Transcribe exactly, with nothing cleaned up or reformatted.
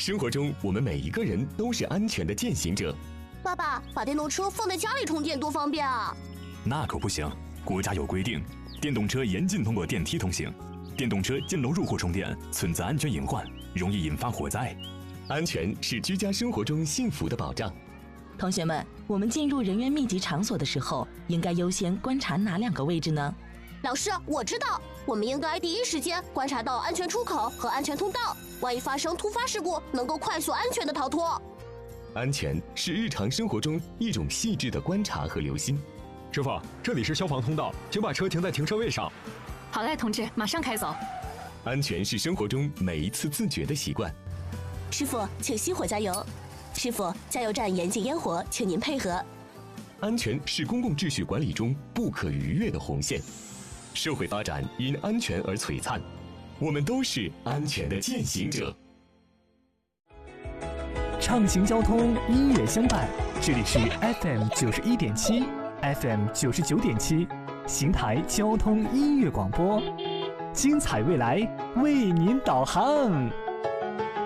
生活中，我们每一个人都是安全的践行者。 爸爸，把电动车放在家里充电多方便啊！ 那可不行，国家有规定，电动车严禁通过电梯通行。电动车进楼入户充电存在安全隐患，容易引发火灾。 安全是居家生活中幸福的保障。 同学们，我们进入人员密集场所的时候，应该优先观察哪两个位置呢？ 老师，我知道，我们应该第一时间观察到安全出口和安全通道，万一发生突发事故，能够快速安全的逃脱。 安全是日常生活中一种细致的观察和留心。 师傅，这里是消防通道，请把车停在停车位上。 好嘞，同志，马上开走。 安全是生活中每一次自觉的习惯。 师傅，请熄火加油。师傅，加油站严禁烟火，请您配合。 安全是公共秩序管理中不可逾越的红线。社会发展因安全而璀璨，我们都是安全的践行者。 畅行交通，音乐相伴，这里是 F M 九十一点七 ，F M 九十九点七，邢台交通音乐广播，精彩未来为您导航。